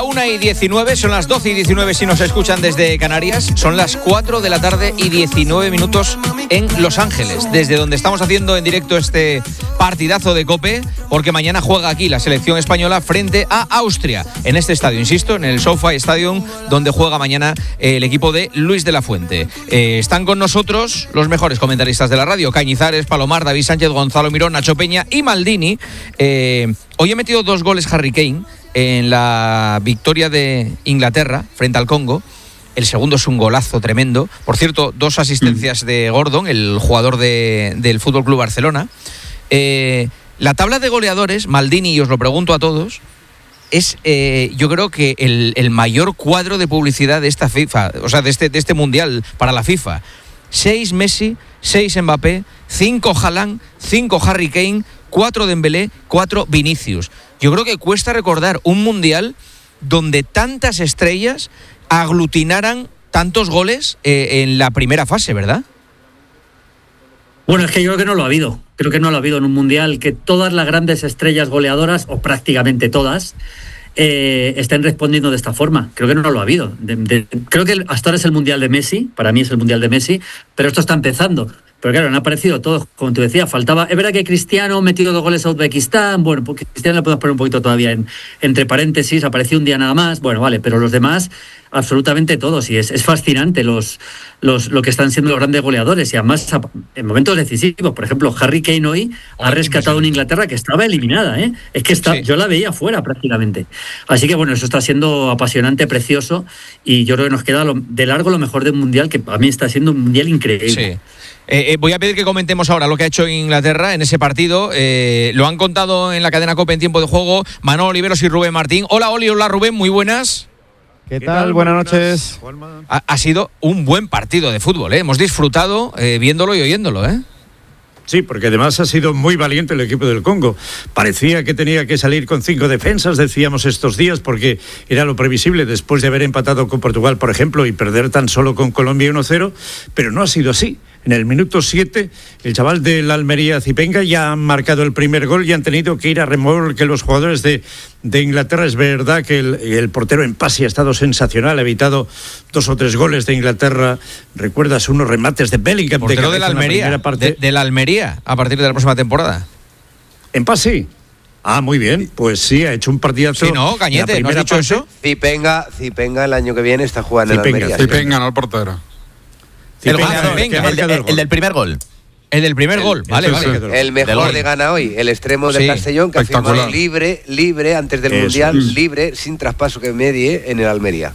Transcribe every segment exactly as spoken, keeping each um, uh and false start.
una y diecinueve, son las doce y diecinueve si nos escuchan desde Canarias. Son las cuatro de la tarde y diecinueve minutos en Los Ángeles, desde donde estamos haciendo en directo este partidazo de COPE, porque mañana juega aquí la selección española frente a Austria, en este estadio, insisto, en el SoFi Stadium, donde juega mañana el equipo de Luis de la Fuente. Eh, están con nosotros los mejores comentaristas de la radio: Cañizares, Palomar, David Sánchez, Gonzalo Mirón, Nacho Peña y Maldini. Eh, hoy he metido dos goles Harry Kane en la victoria de Inglaterra frente al Congo. El segundo es un golazo tremendo. Por cierto, dos asistencias de Gordon, el jugador de, del F C Barcelona. Eh, la tabla de goleadores, Maldini, y os lo pregunto a todos, es eh, yo creo que el, el mayor cuadro de publicidad de esta FIFA, o sea, de este, de este Mundial para la FIFA. Seis Messi, seis Mbappé, cinco Haaland, cinco Harry Kane, cuatro Dembélé, cuatro Vinicius. Yo creo que cuesta recordar un Mundial donde tantas estrellas aglutinaran tantos goles eh, en la primera fase, ¿verdad? Bueno, es que yo creo que no lo ha habido. Creo que no lo ha habido en un Mundial que todas las grandes estrellas goleadoras, o prácticamente todas, eh, estén respondiendo de esta forma. Creo que no lo ha habido. De, de, creo que hasta ahora es el Mundial de Messi, para mí es el Mundial de Messi, pero esto está empezando. Pero claro, han aparecido todos, como tú decías, faltaba... Es verdad que Cristiano ha metido dos goles a Uzbekistán, bueno, porque Cristiano le podemos poner un poquito todavía en, entre paréntesis, apareció un día nada más, bueno, vale, pero los demás, absolutamente todos, y es, es fascinante los, los, lo que están siendo los grandes goleadores, y además en momentos decisivos. Por ejemplo, Harry Kane hoy ha rescatado una Inglaterra que estaba eliminada, ¿eh? Es que está, sí. Yo la veía fuera prácticamente. Así que bueno, eso está siendo apasionante, precioso, y yo creo que nos queda lo, de largo lo mejor del Mundial, que a mí está siendo un Mundial increíble. Sí. Eh, eh, voy a pedir que comentemos ahora lo que ha hecho Inglaterra en ese partido. Eh, lo han contado en la cadena COPE en tiempo de juego Manolo Oliveros y Rubén Martín. Hola Oli, hola Rubén, muy buenas. ¿Qué, ¿Qué tal? tal? Buenas, buenas noches. Ha, ha sido un buen partido de fútbol, ¿eh? Hemos disfrutado eh, viéndolo y oyéndolo, ¿eh? Sí, porque además ha sido muy valiente el equipo del Congo. Parecía que tenía que salir con cinco defensas, decíamos estos días, porque era lo previsible después de haber empatado con Portugal, por ejemplo, y perder tan solo con Colombia uno cero, pero no ha sido así. En el minuto siete, el chaval del Almería, Zipenga, ya han marcado el primer gol y han tenido que ir a remolque los jugadores de, de Inglaterra. Es verdad que el, el portero en pase ha estado sensacional, ha evitado dos o tres goles de Inglaterra. ¿Recuerdas unos remates de Bellingham? El portero de la Almería, parte... de, de la Almería, a partir de la próxima temporada. ¿En pase? Ah, muy bien, pues sí, ha hecho un partidazo. Sí, no, Cañete, ¿no has dicho parte? Eso? Zipenga, Zipenga el año que viene está jugando Zipenga, en Almería. Zipenga, no el portero. El, ah, venga, el, el, el del primer gol. El del primer el, gol, vale, vale. El, el mejor de Ghana hoy, el extremo de sí, Castellón, que ha firmado libre, libre, antes del Eso. Mundial, libre, sin traspaso que medie en el Almería.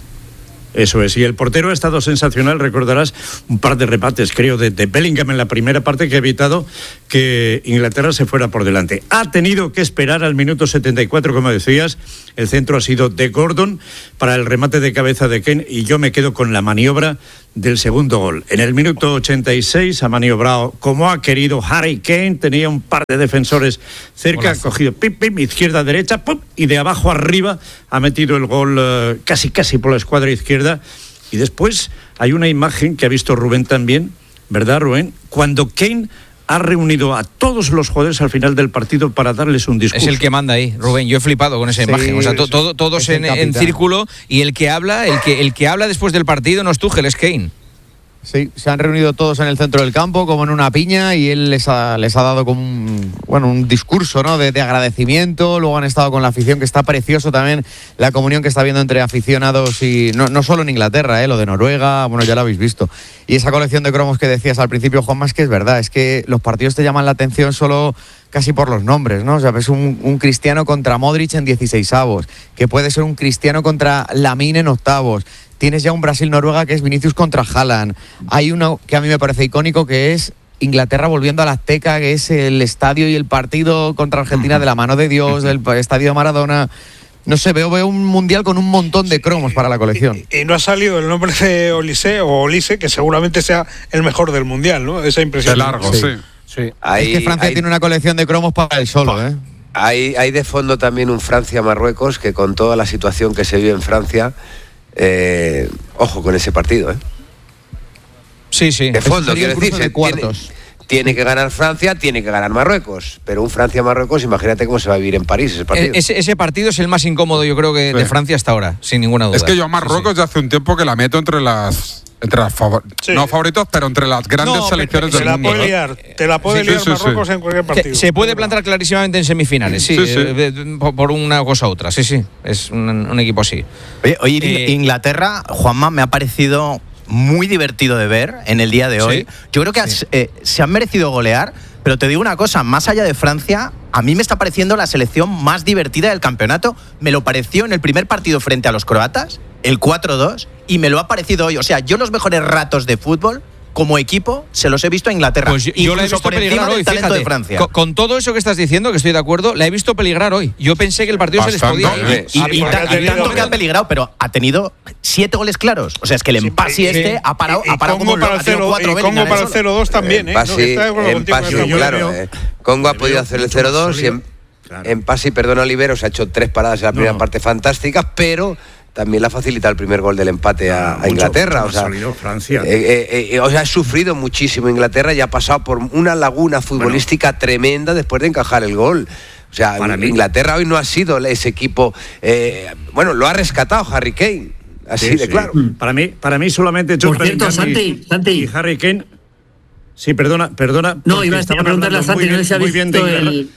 Eso es, y el portero ha estado sensacional, recordarás un par de remates, creo, de, de Bellingham en la primera parte que ha evitado que Inglaterra se fuera por delante. Ha tenido que esperar al minuto setenta y cuatro, como decías, el centro ha sido de Gordon para el remate de cabeza de Kane, y yo me quedo con la maniobra del segundo gol. En el minuto ochenta y seis ha maniobrado como ha querido Harry Kane, tenía un par de defensores cerca, ha cogido pim, pim, izquierda, derecha, pum, y de abajo arriba ha metido el gol uh, casi casi por la escuadra izquierda. Y después hay una imagen que ha visto Rubén también, ¿verdad, Rubén? Cuando Kane ha reunido a todos los jugadores al final del partido para darles un discurso. Es el que manda ahí, Rubén. Yo he flipado con esa sí, imagen. O sea, to, todo, todos en, en círculo, y el que habla, el que, el que habla después del partido no es Tuchel, es Kane. Sí, se han reunido todos en el centro del campo como en una piña, y él les ha, les ha dado como un, bueno, un discurso, ¿no? de, de agradecimiento. Luego han estado con la afición, que está precioso también la comunión que está habiendo entre aficionados, y no, no solo en Inglaterra, ¿eh? Lo de Noruega, bueno, ya lo habéis visto. Y esa colección de cromos que decías al principio, Juanma, es que es verdad, es que los partidos te llaman la atención solo casi por los nombres, ¿no? O sea, ves un, un Cristiano contra Modric en dieciseisavos, que puede ser un Cristiano contra Lamine en octavos. Tienes ya un Brasil-Noruega que es Vinicius contra Haaland. Hay uno que a mí me parece icónico, que es Inglaterra volviendo al Azteca, que es el estadio y el partido contra Argentina de la mano de Dios, del estadio de Maradona. No sé, veo, veo un mundial con un montón de cromos para la colección. Y, y no ha salido el nombre de Olise o Olise, que seguramente sea el mejor del mundial, ¿no? Esa impresión. De largo, sí. sí. sí. Hay, es que Francia hay... tiene una colección de cromos para el solo, ¿eh? Hay, hay de fondo también un Francia-Marruecos, que con toda la situación que se vive en Francia... Eh, ojo con ese partido, ¿eh? Sí, sí. De fondo, quiero decir, de cuartos. Tiene, Tiene que ganar Francia, tiene que ganar Marruecos. Pero un Francia-Marruecos, imagínate cómo se va a vivir en París ese partido. Ese, ese partido es el más incómodo, yo creo, que sí. de Francia hasta ahora, sin ninguna duda. Es que yo a Marruecos sí, sí. ya hace un tiempo que la meto entre las... Entre las favor- sí. no favoritos, pero entre las grandes no, selecciones del la mundo. Puede liar, te la puede sí, liar sí, Marruecos sí. en cualquier partido. Se, se puede plantar clarísimamente en semifinales, sí, sí, sí. Eh, por una cosa u otra, sí, sí. Es un, un equipo así. Oye, oye Eh, Inglaterra, Juanma, me ha parecido muy divertido de ver en el día de hoy. ¿Sí? Yo creo que Sí. has, eh, se han merecido golear, pero te digo una cosa, más allá de Francia, a mí me está pareciendo la selección más divertida del campeonato. Me lo pareció en el primer partido frente a los croatas, el cuatro dos, y me lo ha parecido hoy. O sea, yo los mejores ratos de fútbol como equipo se los he visto a Inglaterra. Pues yo, yo la he visto por encima peligrar del hoy, talento fíjate. de Francia. Con, con todo eso que estás diciendo, que estoy de acuerdo, la he visto peligrar hoy. Yo pensé que el partido Bastante. se les podía ir. Y, y, Sí, ta- porque ha y tanto tenido- que ha peligrado, pero ha tenido siete goles claros. O sea, es que el Sí, empasi y- este y- ha parado, y ha parado Congo como para lo- el ha tenido cero- cuatro y Bellingham, Congo para el eso. cero dos también, ¿eh? Pasi, No, está de acuerdo en contigo, Pasi, está muy claro. bien. eh, Congo ha Le podido veo hacer el mucho cero más dos y en, Claro. en Pasi, perdona, Oliveros, ha hecho tres paradas en la primera No. parte fantásticas, pero también le ha facilitado el primer gol del empate a, a Mucho, Inglaterra. mucho O sea, más sólido Francia. eh, eh, eh, o sea, ha sufrido muchísimo Inglaterra y ha pasado por una laguna futbolística bueno, tremenda después de encajar el gol. O sea, Para mí. Inglaterra hoy no ha sido ese equipo. Eh, bueno, lo ha rescatado Harry Kane. Así Sí, de sí. claro. Para mí, para mí solamente Jude Por cierto, Bellingham y- Santi, Santi. y Harry Kane. Sí, perdona, perdona. No, porque iba a estaban preguntarle a hablando Santi, muy no bien- sé si ha muy bien de visto Inglaterra. el...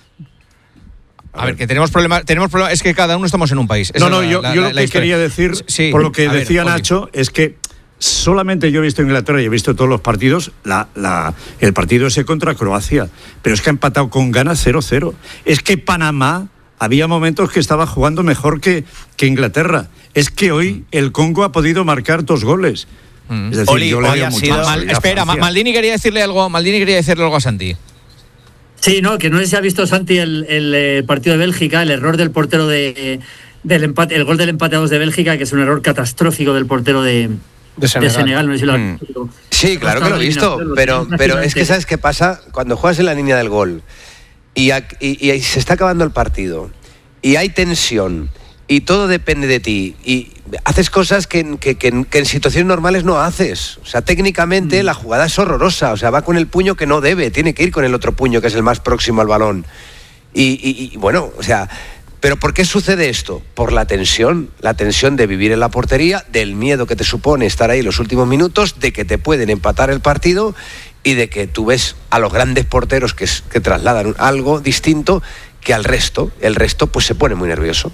A ver, que tenemos problemas, tenemos problemas, es que cada uno estamos en un país. Esa No, es no, la- yo, la- yo la- lo la que historia. quería decir, Sí, por lo que a ver, decía Oli. Nacho, es que solamente yo he visto Inglaterra y he visto todos los partidos, la, la, el partido ese contra Croacia, pero es que ha empatado con ganas cero cero. Es que Panamá había momentos que estaba jugando mejor que, que Inglaterra. Es que hoy el Congo ha podido marcar dos goles. Mm. Es decir, Oli, yo le hoy veo ha mucho sido- más Mal- solidez a espera, Ma- Francia. Maldini quería decirle algo, Maldini quería decirle algo a Santi. Sí, no, que no sé si ha visto Santi el, el, eh, partido de Bélgica, el error del portero de, eh, del empate, el gol del empate a dos de Bélgica, que es un error catastrófico del portero de, De Senegal. de Senegal. No sé si lo ha Mm. visto. Sí, claro que lo he visto, pero, pero es que ¿sabes qué pasa? Cuando juegas en la línea del gol y, a- y- y se está acabando el partido y hay tensión y todo depende de ti y haces cosas que, en- que- que en- que en situaciones normales no haces. O sea, técnicamente la jugada es horrorosa, o sea, va con el puño que no debe, tiene que ir con el otro puño que es el más próximo al balón. Y, y- y, bueno, o sea... ¿Pero por qué sucede esto? Por la tensión, la tensión de vivir en la portería, del miedo que te supone estar ahí los últimos minutos, de que te pueden empatar el partido y de que tú ves a los grandes porteros que, es- que trasladan algo distinto que al resto. El resto pues se pone muy nervioso.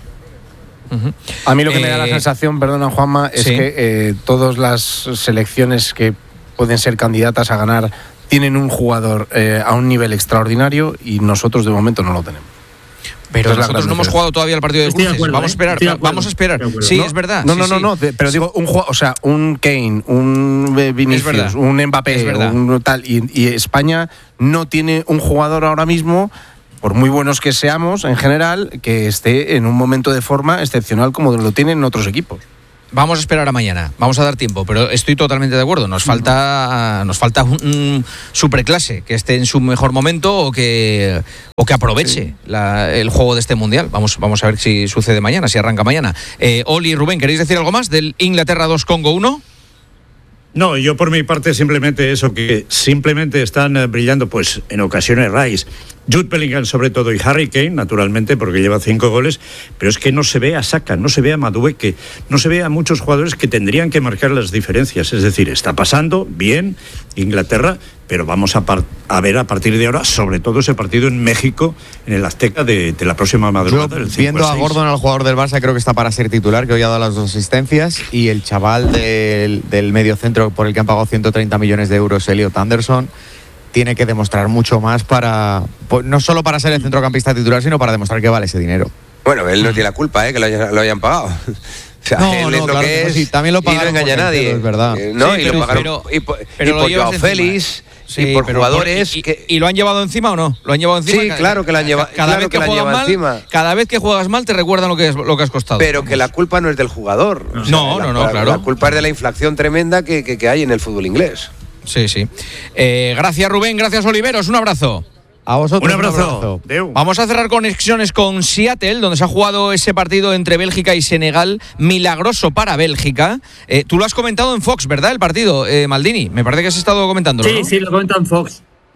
A mí lo que me da la Eh, sensación, perdona Juanma, es sí. que eh, todas las selecciones que pueden ser candidatas a ganar tienen un jugador eh, a un nivel extraordinario y nosotros de momento no lo tenemos. Pero Esa es la nosotros gran no hemos diferencia. jugado todavía el partido de Estoy de cruces. acuerdo, Vamos a ¿eh? esperar, Estoy de acuerdo, vamos a esperar. estoy de acuerdo. Sí, No, es verdad. No, sí, no, no, sí. no, de- pero digo, un juego, o sea, un Kane, un eh, Vinicius, verdad. un Mbappé, Es verdad. un tal, y, y España no tiene un jugador ahora mismo, por muy buenos que seamos en general, que esté en un momento de forma excepcional como lo tienen otros equipos. Vamos a esperar a mañana, vamos a dar tiempo, pero estoy totalmente de acuerdo. Nos falta, nos falta un, un superclase que esté en su mejor momento o que, o que aproveche la- el juego de este mundial. Vamos, vamos a ver si sucede mañana, si arranca mañana. Eh, Oli y Rubén, ¿queréis decir algo más del Inglaterra dos Congo uno? No, yo por mi parte simplemente eso, que simplemente están eh, brillando pues en ocasiones Rice, Jude Bellingham sobre todo y Harry Kane, naturalmente, porque lleva cinco goles, pero es que no se ve a Saka, no se ve a Madueke, no se ve a muchos jugadores que tendrían que marcar las diferencias. Es decir, está pasando bien Inglaterra, pero vamos a, par- a ver a partir de ahora, sobre todo ese partido en México, en el Azteca de, de la próxima Yo, madrugada. del cinco viendo a seis. Gordon, al jugador del Barça, creo que está para ser titular, que hoy ha dado las dos asistencias, y el chaval del, del medio centro por el que han pagado ciento treinta millones de euros, Elliot Anderson, tiene que demostrar mucho más para, pues, no solo para ser el centrocampista titular, sino para demostrar que vale ese dinero. Bueno, él no tiene la culpa, ¿eh? Que lo hayan, lo hayan pagado. O sea, No, él no, es lo claro que que no, es sí, también lo y no pagaron engaña a por nadie. Cancelo, es verdad. Eh, no, Sí, y pero- lo pagaron pero- y por, pero y lo por llevas Joao encima. Félix Sí, y por pero jugadores y, y- que... ¿Y lo han llevado encima o no? ¿Lo han llevado encima? Sí, claro que lo han llevado- Cada claro vez que que, lo han juegas llevado mal, encima. cada vez que juegas mal te recuerdan lo que, es, lo que has costado. Pero que la culpa no es del jugador. O sea, No, la- no, no, la, claro. La culpa es de la inflación tremenda que, que, que hay en el fútbol inglés. Sí, sí. Eh, gracias, Rubén. Gracias, Oliveros. Un abrazo. A vosotros Un abrazo. Deu. Vamos a cerrar conexiones con Seattle, donde se ha jugado ese partido entre Bélgica y Senegal, milagroso para Bélgica. Eh, tú lo has comentado en Fox, ¿verdad? El partido, eh, Maldini. Me parece que has estado comentándolo, Sí, ¿no? sí, lo comentan Fox.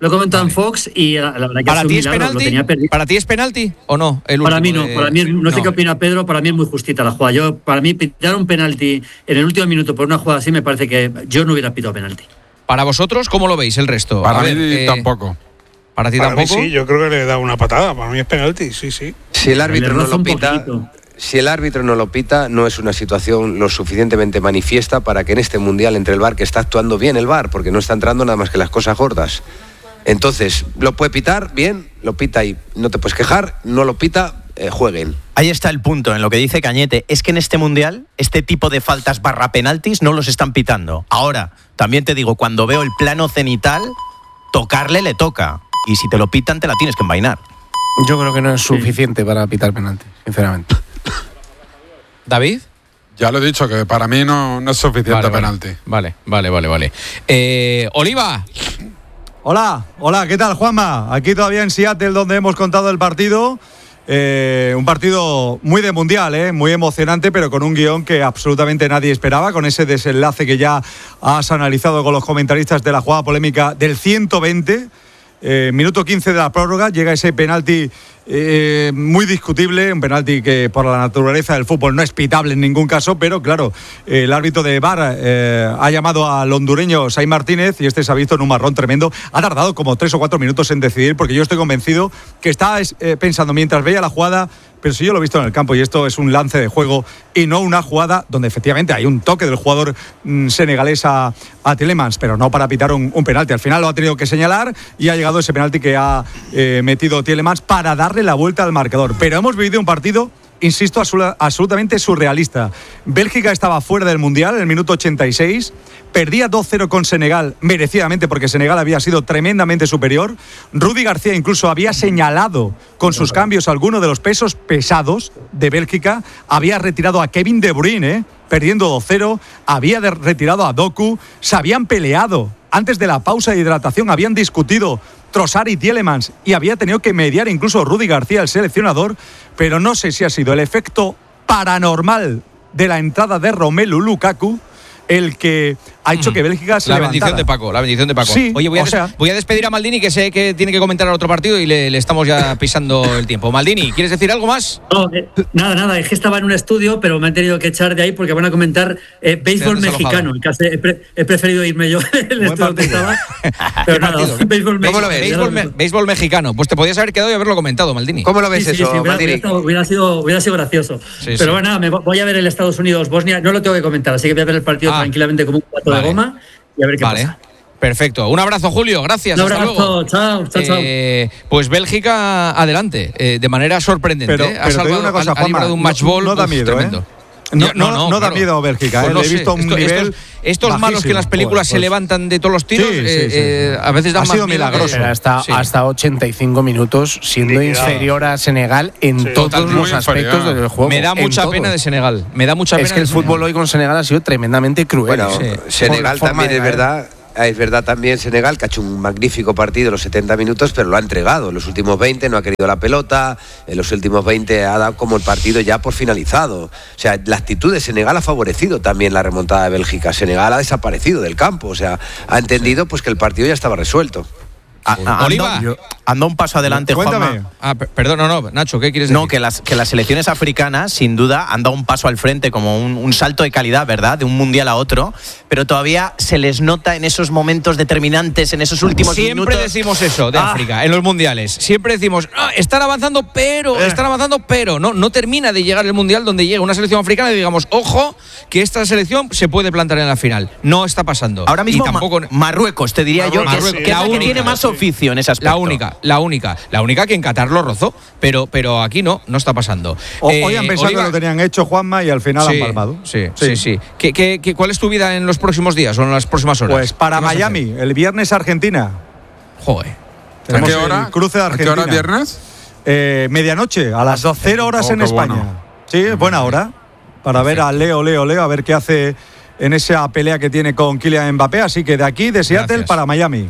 Lo he comentado Vale. en Fox y la, la verdad que ¿Para ha sido ti un es milagro, lo penalti? tenía perdido. ¿Para ti es penalti o no? El Para mí último no, de- para mí no sé no. qué opina Pedro, para mí es muy justita la jugada. Yo, para mí, pitar un penalti en el último minuto por una jugada así me parece que yo no hubiera pitado penalti. Para vosotros, ¿cómo lo veis el resto? Para A mí ver, eh, tampoco. ¿Para ti Para mí tampoco? sí, yo creo que le da una patada. Para mí es penalti, sí, sí. Si el árbitro Le no roza lo un pita, poquito. si el árbitro no lo pita, no es una situación lo suficientemente manifiesta para que en este mundial entre el V A R, que está actuando bien el V A R, porque no está entrando nada más que las cosas gordas. Entonces, lo puede pitar, bien, lo pita y no te puedes quejar, no lo pita, eh, jueguen. Ahí está el punto en lo que dice Cañete. Es que en este mundial, este tipo de faltas barra penaltis no los están pitando. Ahora, también te digo, cuando veo el plano cenital, tocarle le toca. Y si te lo pitan, te la tienes que envainar. Yo creo que no es suficiente para pitar penalti, sinceramente. ¿David? Ya lo he dicho, que para mí no, no es suficiente Vale, vale. penalti. Vale, vale, vale, vale. Eh, Oliva. Hola, hola, ¿qué tal, Juanma? Aquí todavía en Seattle, donde hemos contado el partido. Eh, un partido muy de mundial, eh, muy emocionante, pero con un guión que absolutamente nadie esperaba, con ese desenlace que ya has analizado con los comentaristas de la jugada polémica del ciento veinte. Eh, minuto quince de la prórroga, llega ese penalti eh, muy discutible, un penalti que por la naturaleza del fútbol no es pitable en ningún caso, pero claro, eh, el árbitro de V A R eh, ha llamado al hondureño Sai Martínez y este se ha visto en un marrón tremendo. Ha tardado como tres o cuatro minutos en decidir, porque yo estoy convencido que está eh, pensando mientras veía la jugada, pero si yo lo he visto en el campo y esto es un lance de juego y no una jugada donde efectivamente hay un toque del jugador mmm, senegalés a, a Tielemans, pero no para pitar un, un penalti. Al final lo ha tenido que señalar y ha llegado ese penalti que ha eh, metido Tielemans para darle la vuelta al marcador. Pero hemos vivido un partido, insisto, absolutamente surrealista. Bélgica estaba fuera del Mundial en el minuto ochenta y seis, perdía dos cero con Senegal, merecidamente, porque Senegal había sido tremendamente superior. Rudy García incluso había señalado con sus cambios algunos de los pesos pesados de Bélgica, había retirado a Kevin De Bruyne, ¿eh? perdiendo dos cero, había de- retirado a Doku, se habían peleado antes de la pausa de hidratación, habían discutido Trossard y Tielemans y había tenido que mediar incluso Rudy García, el seleccionador, pero no sé si ha sido el efecto paranormal de la entrada de Romelu Lukaku el que ha hecho que Bélgica se La levantara. bendición de Paco, la bendición de Paco. Sí, Oye, voy a, o des- sea- voy a despedir a Maldini, que sé que tiene que comentar el otro partido y le, le estamos ya pisando el tiempo. Maldini, ¿quieres decir algo más? No, eh, nada, nada, es que estaba en un estudio, pero me han tenido que echar de ahí porque van a comentar eh, béisbol dónde se ha mexicano. alojado? El caso- He, pre- he preferido irme yo el estudio donde estaba. Pero nada, partido? béisbol ¿Cómo lo mexicano. ves? Béisbol, me- béisbol mexicano. Pues te podías haber quedado y haberlo comentado, Maldini. ¿Cómo lo ves Sí, sí, eso, sí, hubiera, Maldini? hubiera estado- hubiera sido, hubiera sido gracioso. Sí, pero sí. bueno, nada, me voy a ver el Estados Unidos-Bosnia. No lo tengo que comentar, así que voy a ver el partido Ah, tranquilamente como un plato vale. de goma y a ver qué Vale. pasa. Perfecto. Un abrazo, Julio. Gracias. Un Hasta abrazo, luego. chao, chao, chao. Eh, pues Bélgica adelante, eh, de manera sorprendente. Pero, ¿eh? Ha pero te digo salvado- una cosa, ha- ha Juanma, librado un no- match ball no da uf, miedo, tremendo. ¿eh? No, no, no da miedo Bélgica, Pues ¿eh? no Le he sé, visto un esto- nivel estos, estos malos que en las bajísimo. películas Joder, se pues- levantan de todos los tiros, Sí, sí, eh, sí, eh, sí. a veces dan Ha más sido miedo que- milagroso. Pero hasta, Sí. hasta ochenta y cinco minutos siendo Liquidado. inferior a Senegal en Sí. todos Totalmente los aspectos inferior. del juego. Me da en mucha todos. pena de Senegal. Me da mucha pena Es que el de fútbol Senegal. hoy con Senegal ha sido tremendamente cruel. Bueno, Sí. Senegal Por la forma también de es caer. verdad. Es verdad también Senegal, que ha hecho un magnífico partido en los setenta minutos, pero lo ha entregado. En los últimos veinte no ha querido la pelota, en los últimos veinte ha dado como el partido ya por finalizado. O sea, la actitud de Senegal ha favorecido también la remontada de Bélgica. Senegal ha desaparecido del campo, o sea, ha entendido pues que el partido ya estaba resuelto. A- a- Oliva. anda, anda un paso adelante, Cuéntame. Juanma. Ah, per- perdón, no, no, Nacho, ¿qué quieres decir? No, que las, que las selecciones africanas, sin duda, han dado un paso al frente, como un, un salto de calidad, ¿verdad? De un mundial a otro, pero todavía se les nota en esos momentos determinantes, en esos últimos Siempre minutos. decimos eso de Ah. África, en los mundiales. Siempre decimos, "Ah, están avanzando, pero, Eh. están avanzando, pero. No, no termina de llegar el mundial donde llega una selección africana y digamos, ojo, que esta selección se puede plantar en la final. No está pasando. Ahora mismo, y tampoco. Ma- Marruecos, te diría yo, que, es, Marruecos, que es la la que única, tiene más sí. oficio en ese aspecto. La única, la única, la única que en Qatar lo rozó, pero, pero aquí no, no está pasando. O- Eh, Hoy han pensado Oliva, que lo tenían hecho, Juanma, y al final sí, han palmado. Sí, sí, sí. ¿Qué, qué, qué- cuál es tu vida en los próximos días o en las próximas horas? Pues para ¿Qué vas a Miami, hacer? el viernes Argentina. Joder. ¿A Tenemos qué hora? el cruce de ¿A qué Argentina. hora viernes? Eh, medianoche, a las cero horas Oh, en qué España. bueno. Sí, es buena hora para ver a Leo, Leo, Leo, a ver qué hace en esa pelea que tiene con Kylian Mbappé. Así que de aquí, de Seattle, Gracias. para Miami.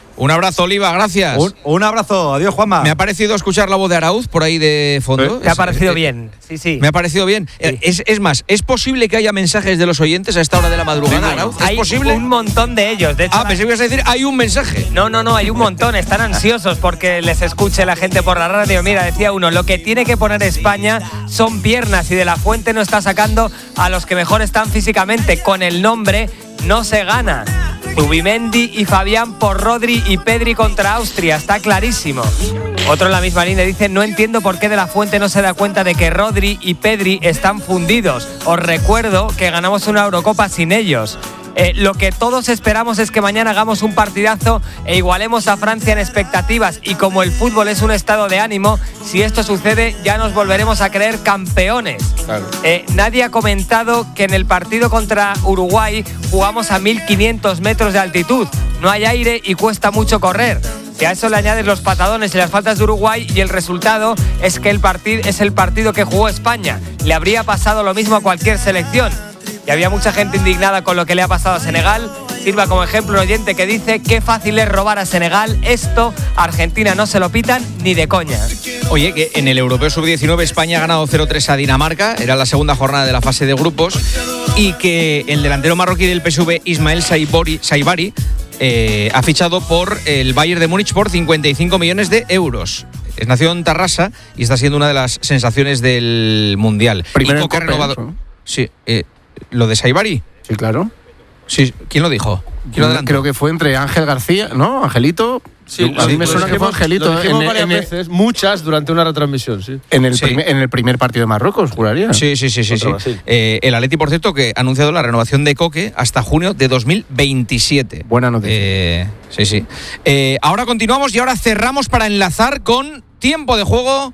Un abrazo, Oliva, gracias. Un, un abrazo, adiós, Juanma. Me ha parecido escuchar la voz de Arauz por ahí de fondo. Me ha parecido bien, sí, sí. Me ha parecido bien. Sí. Es, es más, ¿es posible que haya mensajes de los oyentes a esta hora de la madrugada, Arauz? ¿Es hay posible? Un montón de ellos. De hecho, ah, pensé que ibas a decir, hay un mensaje. No, no, no, hay un montón. Están ansiosos porque les escuche la gente por la radio. Mira, decía uno, lo que tiene que poner España son piernas y de la Fuente no está sacando a los que mejor están físicamente. Con el nombre no se gana. Zubimendi y Fabián por Rodri y Pedri contra Austria, está clarísimo. Otro en la misma línea dice, no entiendo por qué de la Fuente no se da cuenta de que Rodri y Pedri están fundidos. Os recuerdo que ganamos una Eurocopa sin ellos. Eh, lo que todos esperamos es que mañana hagamos un partidazo e igualemos a Francia en expectativas, y como el fútbol es un estado de ánimo, si esto sucede ya nos volveremos a creer campeones. Claro. Eh, nadie ha comentado que en el partido contra Uruguay jugamos a mil quinientos metros de altitud, no hay aire y cuesta mucho correr. Si a eso le añades los patadones y las faltas de Uruguay, y el resultado es que el partido es el partido que jugó España. Le habría pasado lo mismo a cualquier selección. Y había mucha gente indignada con lo que le ha pasado a Senegal. Sirva como ejemplo un oyente que dice, qué fácil es robar a Senegal, esto a Argentina no se lo pitan ni de coña. Oye, que en el Europeo sub diecinueve España ha ganado cero tres a Dinamarca, era la segunda jornada de la fase de grupos, y que el delantero marroquí del P S V, Ismael Saibori, Saibari, eh, ha fichado por el Bayern de Múnich por cincuenta y cinco millones de euros. Es nacido en Tarrasa y está siendo una de las sensaciones del Mundial. Primero y Coque ha renovado. ¿No? Sí, eh, ¿lo de Saibari? Sí, claro. Sí, ¿quién lo dijo? ¿Quién lo Creo que fue entre Ángel García, ¿no? Angelito. Sí, a mí me suena que fue Angelito. Lo dijimos en, varias en, veces, muchas durante una retransmisión, sí. En el, sí. primer, en el primer partido de Marruecos, juraría. Sí, sí, sí, sí. sí. Eh, el Atleti, por cierto, que ha anunciado la renovación de Coque hasta junio de dos mil veintisiete. Buena noticia. Eh, sí, sí. Eh, ahora continuamos y ahora cerramos para enlazar con tiempo de juego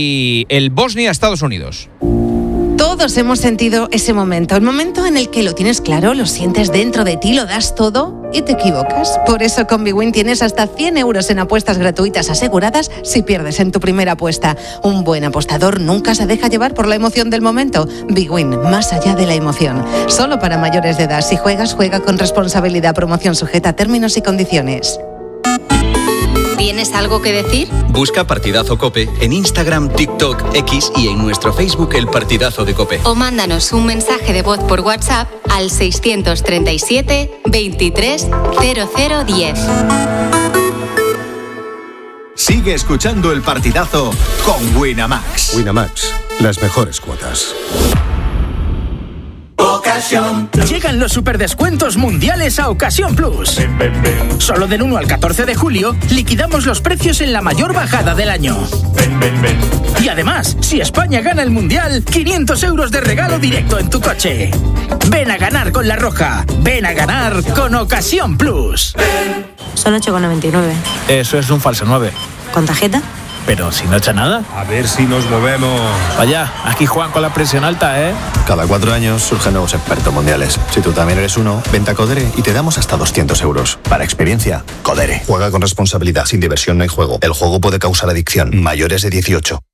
y el Bosnia-Estados Unidos. Todos hemos sentido ese momento, el momento en el que lo tienes claro, lo sientes dentro de ti, lo das todo y te equivocas. Por eso con Bwin tienes hasta cien euros en apuestas gratuitas aseguradas si pierdes en tu primera apuesta. Un buen apostador nunca se deja llevar por la emoción del momento. Bwin, más allá de la emoción. Solo para mayores de edad. Si juegas, juega con responsabilidad. Promoción sujeta a términos y condiciones. ¿Tienes algo que decir? Busca Partidazo COPE en Instagram, TikTok, X y en nuestro Facebook El Partidazo de COPE. O mándanos un mensaje de voz por WhatsApp al seiscientos treinta y siete, veintitrés, cero cero diez. Sigue escuchando El Partidazo con Winamax. Winamax, las mejores cuotas. Ocasión. Llegan los superdescuentos mundiales a Ocasión Plus. Ven, ven, ven. Solo del uno al catorce de julio liquidamos los precios en la mayor bajada del año. Ven, ven, ven. Y además, si España gana el mundial, quinientos euros de regalo directo en tu coche. Ven a ganar con La Roja. Ven a ganar con Ocasión Plus. Ven. Son ocho con noventa y nueve. Eso es un falso nueve. ¿Con tarjeta? Pero si no echa nada. A ver si nos movemos. Vaya, aquí Juan con la presión alta, ¿eh? Cada cuatro años surgen nuevos expertos mundiales. Si tú también eres uno, vente a Codere y te damos hasta doscientos euros. Para experiencia, Codere. Juega con responsabilidad, sin diversión no hay juego. El juego puede causar adicción. Mayores de dieciocho.